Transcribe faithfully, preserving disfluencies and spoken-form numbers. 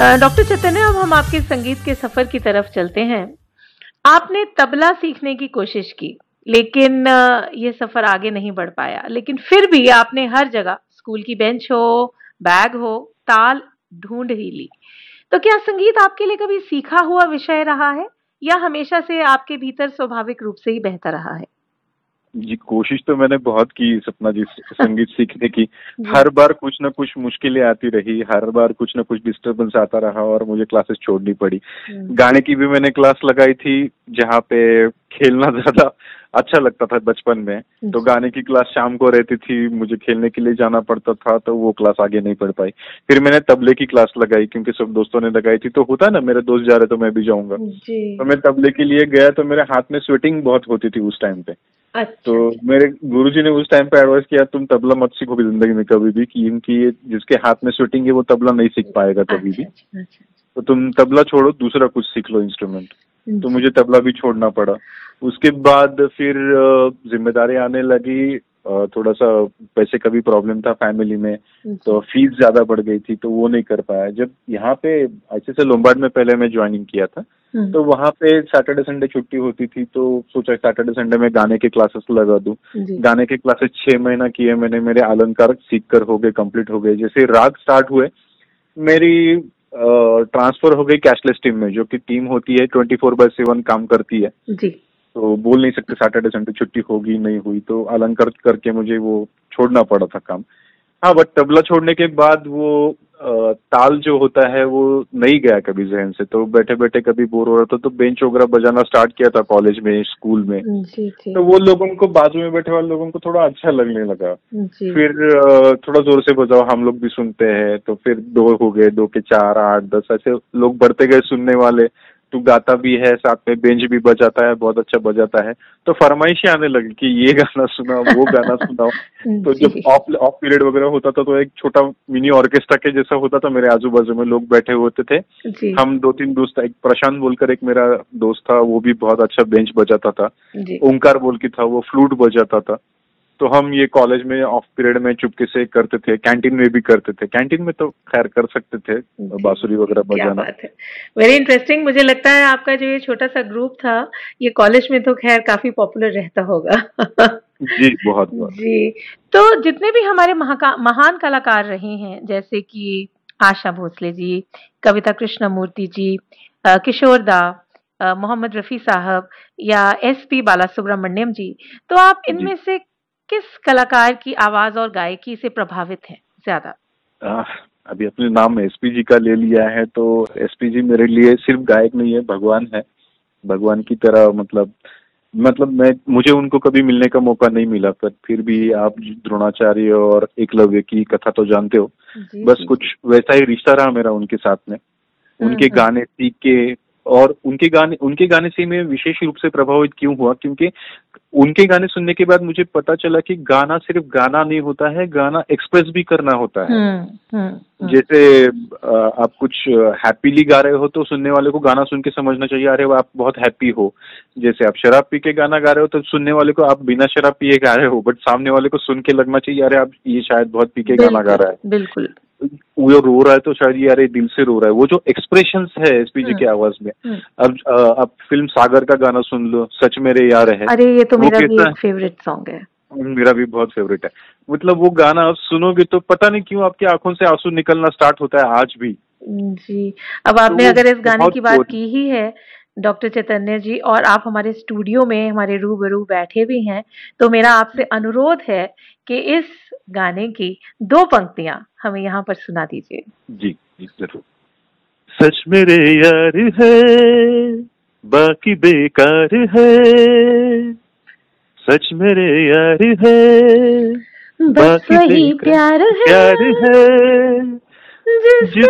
Doctor चैतन्य, अब हम आपके संगीत के सफर की तरफ चलते हैं। आपने तबला सीखने की कोशिश की, लेकिन ये सफर आगे नहीं बढ़ पाया, लेकिन फिर भी आपने हर जगह, स्कूल की बेंच हो, बैग हो, ताल ढूंढ ही ली। तो क्या संगीत आपके लिए कभी सीखा हुआ विषय रहा है, या हमेशा से आपके भीतर स्वाभाविक रूप से ही बहता रहा है? जी, कोशिश तो मैंने बहुत की सपना जी संगीत सीखने की। हर बार कुछ ना कुछ मुश्किलें आती रही, हर बार कुछ ना कुछ डिस्टर्बेंस आता रहा और मुझे क्लासेस छोड़नी पड़ी। गाने की भी मैंने क्लास लगाई थी, जहाँ पे खेलना ज्यादा अच्छा लगता था बचपन में, तो गाने की क्लास शाम को रहती थी, मुझे खेलने के लिए जाना पड़ता था, तो वो क्लास आगे नहीं पढ़ पाई। फिर मैंने तबले की क्लास लगाई, क्योंकि सब दोस्तों ने लगाई थी, तो होता है ना मेरे दोस्त जा रहे तो मैं भी जाऊंगा। तो मैं तबले के लिए गया, तो मेरे हाथ में स्वेटिंग बहुत होती थी उस टाइम पे। अच्छा। तो मेरे गुरुजी ने उस टाइम पे एडवाइस किया, तुम तबला मत सीखो भी जिंदगी में कभी भी, क्योंकि जिसके हाथ में स्वेटिंग है वो तबला नहीं सीख पाएगा कभी भी। तो तुम तबला छोड़ो, दूसरा कुछ सीख लो इंस्ट्रूमेंट। तो मुझे तबला भी छोड़ना पड़ा। उसके बाद फिर जिम्मेदारी आने लगी, थोड़ा सा पैसे का भी प्रॉब्लम था फैमिली में, तो फीस ज्यादा बढ़ गई थी, तो वो नहीं कर पाया। जब यहाँ पे आईसीएसआई लोम्बार्ड में पहले मैं ज्वाइनिंग किया था, तो वहाँ पे सैटरडे संडे छुट्टी होती थी, तो सोचा सैटरडे संडे में गाने के क्लासेस लगा दूं। गाने के क्लासेस छह महीना किए मैंने, मेरे अलंकार सीख कर हो गए, कंप्लीट हो गए। जैसे राग स्टार्ट हुए, मेरी ट्रांसफर हो गई कैशलेस टीम में, जो कि टीम होती है ट्वेंटी फोर बाय सेवन काम करती है जी। तो बोल नहीं सकते सैटरडे संडे छुट्टी होगी नहीं हुई, तो अलंकार करके मुझे वो छोड़ना पड़ा था काम। हाँ, बट तबला छोड़ने के बाद वो आ, ताल जो होता है वो नहीं गया कभी जहन से, तो बैठे बैठे कभी बोर हो रहा था तो बेंच वगैरह बजाना स्टार्ट किया था कॉलेज में, स्कूल में जी, जी। तो वो लोगों को, बाजू में बैठे वाले लोगों को थोड़ा अच्छा लगने लगा। फिर थोड़ा जोर से बजाओ, हम लोग भी सुनते हैं, तो फिर दो हो गए, दो के चार, आठ, दस, ऐसे लोग बढ़ते गए सुनने वाले। तू गाता भी है, साथ में बेंच भी बजाता है, बहुत अच्छा बजाता है, तो फरमाइशें आने लगी कि ये गाना सुनाओ, वो गाना सुनाओ। तो जब ऑफ ऑफ पीरियड वगैरह होता था, तो एक छोटा मिनी ऑर्केस्ट्रा के जैसा होता था, मेरे आजू बाजू में लोग बैठे होते थे। हम दो तीन दोस्त, एक प्रशांत बोलकर एक मेरा दोस्त था, वो भी बहुत अच्छा बेंच बजाता था। ओंकार बोल के था, वो फ्लूट बजाता था। तो हम ये कॉलेज में ऑफ पीरियड में चुपके से करते थे, कैंटीन में भी करते थे। कैंटीन में तो खैर कर सकते थे बांसुरी वगैरह बजाना। Very interesting. मुझे लगता है आपका जो ये छोटा सा ग्रुप था, ये कॉलेज में तो खैर काफी पॉपुलर रहता होगा। जी, बहुत बहुत जी। तो जितने भी हमारे महान कलाकार रहे हैं, जैसे कि आशा भोसले जी, कविता कृष्णमूर्ति जी, किशोर दा, मोहम्मद रफी साहब, या एस पी बालासुब्रमण्यम जी, तो आप इनमें से किस कलाकार की आवाज और गायकी से प्रभावित हैं ज्यादा? अभी अपने नाम में एसपी जी का ले लिया है, तो एसपी जी मेरे लिए सिर्फ गायक नहीं है, भगवान है। भगवान की तरह, मतलब मतलब मैं मुझे उनको कभी मिलने का मौका नहीं मिला, पर फिर भी आप द्रोणाचार्य और एकलव्य की कथा तो जानते हो। बस जी, कुछ वैसा ही रिश्ता रहा मेरा उनके साथ में। उनके गाने सीख के, और उनके गाने उनके गाने से मैं विशेष रूप से प्रभावित क्यों हुआ, क्योंकि उनके गाने सुनने के बाद मुझे पता चला कि गाना सिर्फ गाना नहीं होता है, गाना एक्सप्रेस भी करना होता है। हुँ, हुँ, जैसे आप कुछ हैप्पीली गा रहे हो, तो सुनने वाले को गाना सुन के समझना चाहिए, अरे आप बहुत हैप्पी हो। जैसे आप शराब पी के गाना गा रहे हो, तो सुनने वाले को आप बिना शराब पिए गा रहे हो, बट सामने वाले को सुन के लगना चाहिए, अरे आप ये शायद बहुत पी के गाना गा रहा है। बिल्कुल। वो रो रहा है तो शायद ये अरे दिल से रो रहा है। वो जो एक्सप्रेशंस है एसपीजी की आवाज में। अब अब फिल्म सागर का गाना सुन लो, सच मेरे यार है। अरे ये तो मेरा भी एक फेवरेट सॉन्ग है। मेरा भी बहुत फेवरेट है। मतलब वो गाना आप सुनोगे तो पता नहीं क्यों आपकी आंखों से आंसू निकलना स्टार्ट होता है आज भी। जी। अब आपने अगर इस गाने की बात की ही है डॉक्टर चैतन्य जी, और आप हमारे स्टूडियो में हमारे रूबरू बैठे भी हैं, तो मेरा आपसे अनुरोध है कि इस गाने की दो पंक्तियां हमें यहाँ पर सुना दीजिए। जी जी जरूर। सच मेरे यार है, बाकी बेकार है, सच मेरे यार है, बस वही प्यार है, प्यार है, जिसके